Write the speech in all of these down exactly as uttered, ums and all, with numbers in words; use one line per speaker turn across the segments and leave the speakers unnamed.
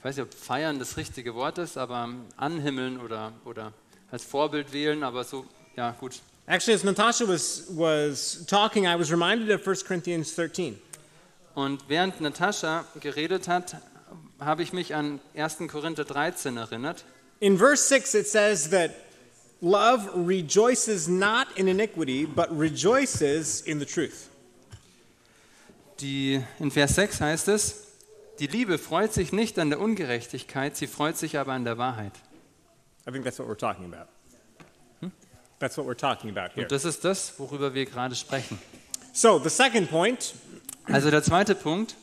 ich weiß nicht, ob feiern das richtige Wort ist, aber anhimmeln oder, oder als Vorbild wählen, aber so, ja gut.
Actually, as Natasha was, was talking, I was reminded of First Corinthians thirteen.
Und während Natascha geredet hat, habe ich mich an ersten Korinther dreizehn erinnert.
In verse six it says that love rejoices not in iniquity, but rejoices in the truth.
Die, in Vers sechs heißt es, die Liebe freut sich nicht an der Ungerechtigkeit, sie freut sich aber an der Wahrheit.
I think that's what we're talking about. Hmm? That's what we're talking about here.
Und das ist das, worüber wir gerade sprechen.
So, the second point
Also der zweite Punkt,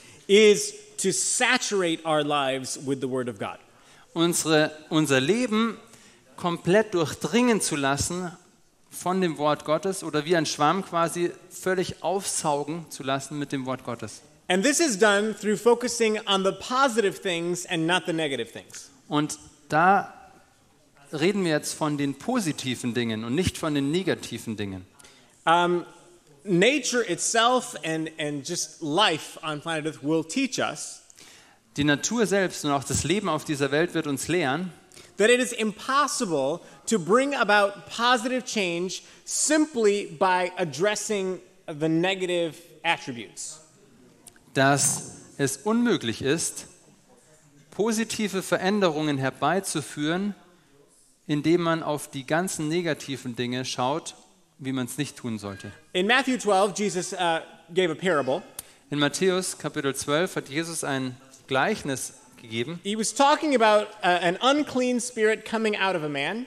is to saturate our lives with the Word of God.
unsere, unser Leben komplett durchdringen zu lassen von dem Wort Gottes oder wie ein Schwamm quasi völlig aufsaugen zu lassen mit dem Wort Gottes.
And this is done through focusing on the positive things and not the negative things.
Und da reden wir jetzt von den positiven Dingen und nicht von den negativen Dingen.
Um, nature itself and, and just life on planet Earth will teach us
Die Natur selbst und auch das Leben auf dieser Welt wird uns lehren,
that it is impossible to bring about positive change simply by addressing the negative attributes.
dass es unmöglich ist, positive Veränderungen herbeizuführen, indem man auf die ganzen negativen Dinge schaut, wie man es nicht tun sollte.
In Matthew twelve, Jesus uh, gave a parable.
In Matthäus Kapitel zwölf hat Jesus ein Gleichnis gegeben.
He was talking about uh, an unclean spirit coming out of a man.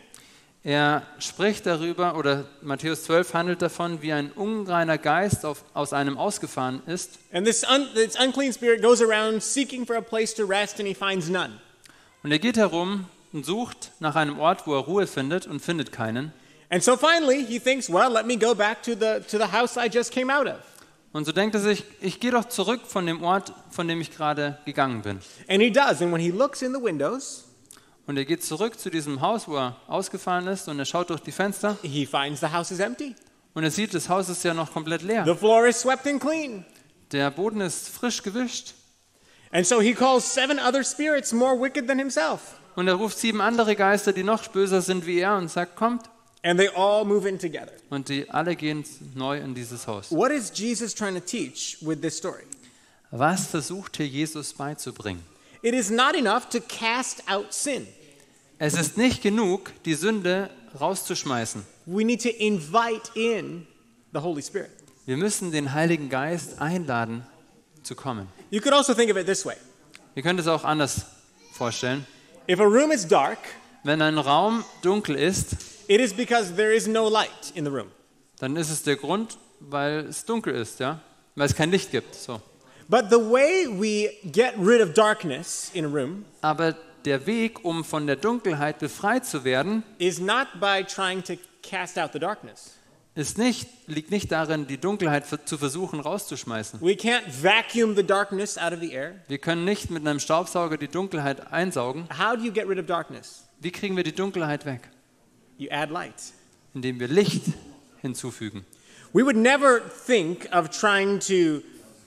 Er spricht darüber, oder Matthäus zwölf handelt davon, wie ein unreiner Geist auf, aus einem ausgefahren ist.
And this, un- this unclean spirit goes around seeking for a place to rest and he finds none.
Und er geht herum und sucht nach einem Ort, wo er Ruhe findet und findet keinen.
And so finally he thinks, well, let me go back to the, to the house I just came out of.
Und so denkt er sich, ich gehe doch zurück von dem Ort, von dem ich gerade gegangen bin.
And he does. And when he looks in the windows,
Und er geht zurück zu diesem Haus, wo er ausgefahren ist, und er schaut durch die Fenster
he finds the house is empty.
und er sieht, das Haus ist ja noch komplett leer.
The floor is swept and clean.
Der Boden ist frisch gewischt.
And so he calls seven other spirits more wicked than himself.
Und er ruft sieben andere Geister, die noch böser sind wie er, und sagt, kommt.
And they all move in together.
Und die alle gehen neu in dieses Haus.
What is Jesus trying to teach with this story?
Was versucht hier Jesus beizubringen?
It is not enough to cast out sin.
Es ist nicht genug, die Sünde rauszuschmeißen.
We need to invite in the Holy Spirit.
Wir müssen den Heiligen Geist einladen, zu kommen.
You could also think of it this way.
Ihr könnt es auch anders vorstellen.
If a room is dark,
Wenn ein Raum dunkel ist,
it is because there is no light in the room.
dann ist es der Grund, weil es dunkel ist, ja? Weil es kein Licht gibt. So.
But the way we get rid of darkness in a room
Aber der Weg, um von der Dunkelheit befreit zu werden,
is not by trying to cast out the darkness.
ist nicht, liegt nicht darin, die Dunkelheit für, zu versuchen rauszuschmeißen.
We can't vacuum the darkness out of the air.
Wir können nicht mit einem Staubsauger die Dunkelheit einsaugen.
How do you get rid of darkness?
Wie kriegen wir die Dunkelheit weg?
You add light.
Indem wir Licht hinzufügen.
We would never think of trying to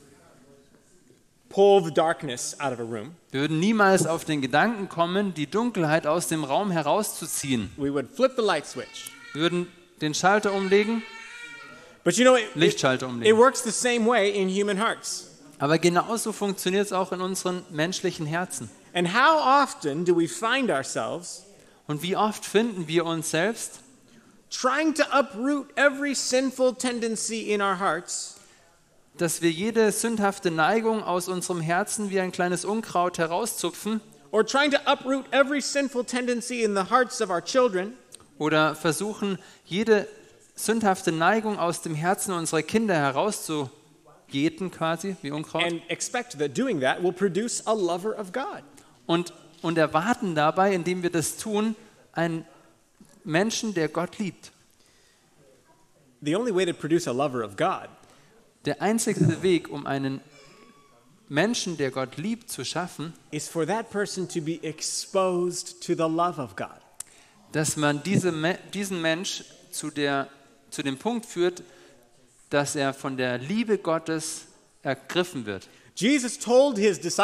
pull the darkness out of a room.
Wir würden niemals auf den Gedanken kommen, die Dunkelheit aus dem Raum herauszuziehen.
We would flip the light switch.
Wir würden den Schalter umlegen,
But you know, it, it,
Lichtschalter
it
umlegen.
works the same way in human hearts.
Aber genauso funktioniert es auch in unseren menschlichen Herzen.
And how often do we find ourselves
Und wie oft finden wir uns selbst,
trying to uproot every sinful tendency in our hearts
dass wir jede sündhafte Neigung aus unserem Herzen wie ein kleines Unkraut herauszupfen
or trying to uproot every sinful tendency in the hearts of our children
oder versuchen, jede sündhafte Neigung aus dem Herzen unserer Kinder herauszujäten, quasi, wie Unkraut,
and expect that doing that will produce a lover of God?
und, und erwarten dabei, indem wir das tun, einen Menschen, der Gott liebt.
The only way to produce a lover of God
Der einzige Weg, um einen Menschen, der Gott liebt, zu schaffen,
is for that person to be exposed to the love of God.
dass man diese, Me- diesen Mensch zu, der, zu dem Punkt führt, dass er von der Liebe Gottes ergriffen wird.
Jesus told his disciples